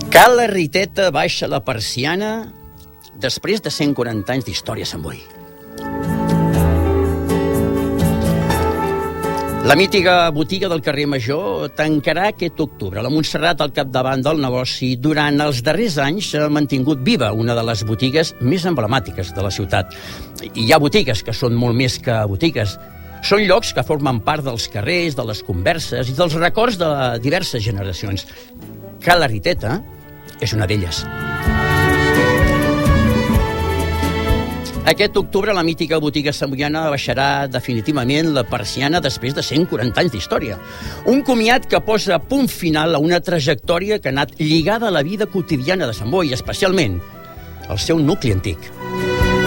Ca la Riteta baixa la persiana després de 140 anys d'història a Sant Boi. La mítica botiga del carrer Major tancarà aquest octubre. La Montserrat al capdavant del negoci. Durant els darrers anys s'ha mantingut viva una de les botigues més emblemàtiques de la ciutat. Hi ha botigues que són molt més que botigues. Són llocs que formen part dels carrers, de les converses i dels records de diverses generacions. Ca la Riteta és una d'elles. Aquest octubre la mítica botiga samboiana baixarà definitivament la persiana després de 140 anys d'història. Un comiat que posa punt final a una trajectòria que ha anat lligada a la vida quotidiana de Sant Boi, especialment al seu nucli antic.